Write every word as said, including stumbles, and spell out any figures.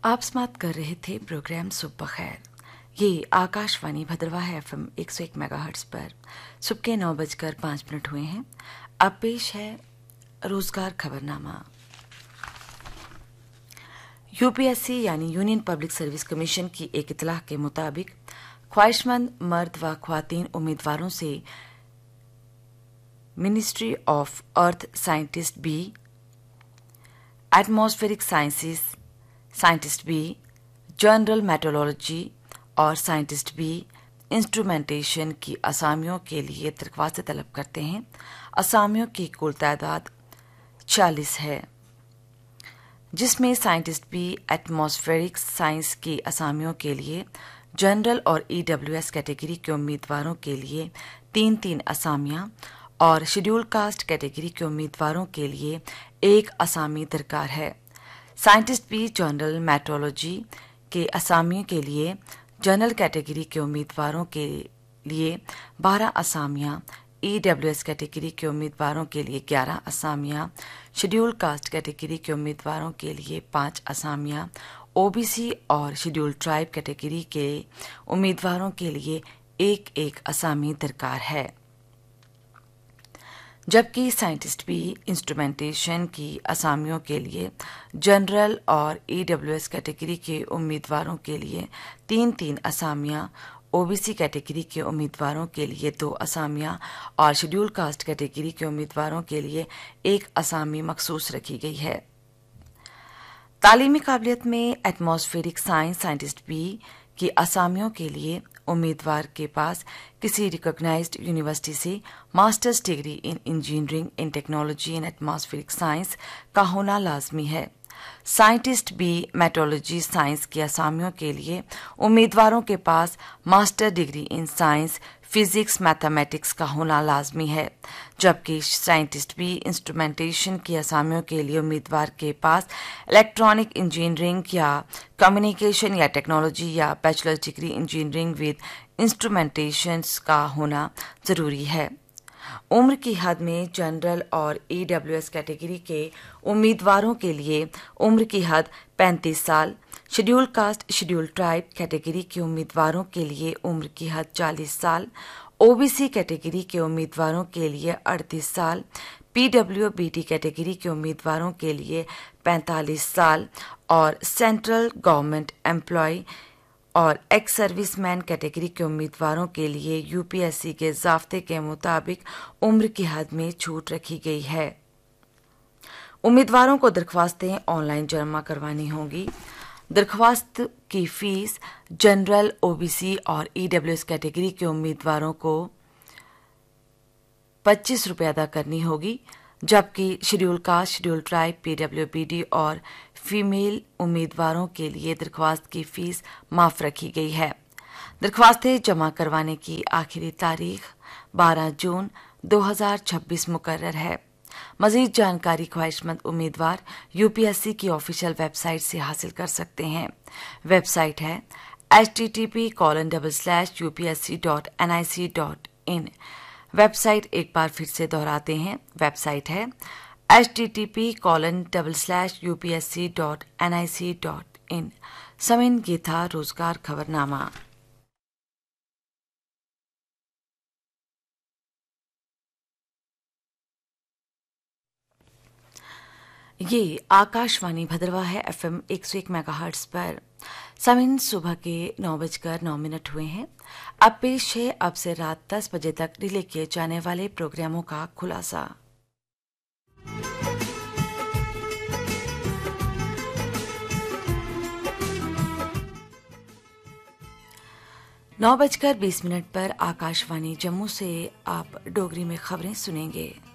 आप समाप्त कर रहे थे प्रोग्राम सुबह खैर। ये आकाशवाणी भद्रवाह एफएम एक सौ एक मेगाहर्ट्ज पर सुबह के नौ बजकर पाँच मिनट हुए हैं। अब पेश है रोजगार खबरनामा। यूपीएससी यानी यूनियन पब्लिक सर्विस कमीशन की एक इतलाह के मुताबिक ख्वाहिशमंद मर्द व ख्वातीन उम्मीदवारों से ministry of earth scientist B, atmospheric sciences scientist B, general metrology और साइंटिस्ट बी इंस्ट्रूमेंटेशन की असामियों के लिए दरख्वास्तें तलब करते हैं। असामियों की कुल तादाद चालीस है, जिसमें साइंटिस्ट बी एटमॉस्फेरिक साइंस की असामियों के लिए जनरल और ईडब्ल्यूएस कैटेगरी के उम्मीदवारों के लिए तीन तीन असामियां और शेड्यूल कास्ट कैटेगरी के उम्मीदवारों के लिए एक असामी दरकार है। साइंटिस्ट बी जनरल मेट्रोलॉजी के असामियों के लिए जनरल कैटेगरी के उम्मीदवारों के लिए बारह असामियां, ईडब्ल्यूएस कैटेगरी के उम्मीदवारों के लिए ग्यारह असामियां, शेड्यूल कास्ट कैटेगरी के उम्मीदवारों के लिए पाँच असामियां, ओबीसी और शेड्यूल ट्राइब कैटेगरी के उम्मीदवारों के लिए एक एक असामी दरकार है। जबकि साइंटिस्ट बी इंस्ट्रूमेंटेशन की असामियों के लिए जनरल और ईडब्ल्यूएस कैटेगरी के उम्मीदवारों के लिए तीन तीन असामियां, ओबीसी कैटेगरी के उम्मीदवारों के लिए दो असामियां और शेड्यूल कास्ट कैटेगरी के उम्मीदवारों के लिए एक असामी मखसूस रखी गई है। तालीमी काबिलियत में एटमॉस्फेरिक साइंस साइंटिस्ट बी की असामियों के लिए उम्मीदवार के पास किसी रिकॉग्नाइज्ड यूनिवर्सिटी से masters degree in engineering in technology in atmospheric science का होना लाजमी है। साइंटिस्ट बी मेट्रोलॉजी साइंस की असामियों के लिए उम्मीदवारों के पास master degree in science physics mathematics का होना लाजमी है। जबकि साइंटिस्ट बी इंस्ट्रूमेंटेशन की असामियों के लिए उम्मीदवार के पास इलेक्ट्रॉनिक इंजीनियरिंग या कम्युनिकेशन या टेक्नोलॉजी या bachelor degree engineering with instrumentation का होना जरूरी है। उम्र की हद में जनरल और ईडब्ल्यूएस कैटेगरी के उम्मीदवारों के लिए उम्र की हद पैंतीस साल, schedule caste schedule tribe category के उम्मीदवारों के लिए उम्र की हद चालीस साल, ओबीसी कैटेगरी के उम्मीदवारों के लिए अड़तीस साल, पीडब्ल्यूबीटी कैटेगरी के उम्मीदवारों के लिए पैंतालीस साल और सेंट्रल गवर्नमेंट एम्प्लॉय और एक्स सर्विसमैन कैटेगरी के उम्मीदवारों के लिए यूपीएससी के ज़ाब्ते के मुताबिक उम्र की हद में छूट रखी गई है। उम्मीदवारों को दरख्वास्तें ऑनलाइन जमा करवानी होंगी। दरख्वास्त की फीस जनरल, ओबीसी और ईडब्ल्यूएस कैटेगरी के उम्मीदवारों को पच्चीस रुपये अदा करनी होगी, जबकि schedule caste, schedule tribe, PWBD और फीमेल उम्मीदवारों के लिए दरख्वास्त की फीस माफ रखी गई है। दरख्वास्तें जमा करवाने की आखिरी तारीख बारह जून दो हज़ार छब्बीस मुकर्रर है। मजीद जानकारी ख्वाहिशमंद उम्मीदवार यूपीएससी की ऑफिशियल वेबसाइट से हासिल कर सकते हैं। वेबसाइट है H T T P colon double slash UPSC dot N I C dot in. Website एक बार फिर से दोहराते हैं। वेबसाइट है H T T P colon double slash UPSC dot N I C dot in. समिन ये था रोजगार खबरनामा। ये आकाशवाणी भद्रवाह है एफएम एक सौ एक मेगाहर्ट्ज पर। समिन सुबह के नौ बजकर नौ मिनट हुए हैं। अब पेश है अब से रात दस बजे तक रिले किए जाने वाले प्रोग्रामों का खुलासा। नौ बजकर बीस मिनट पर आकाशवाणी जम्मू से आप डोगरी में खबरें सुनेंगे।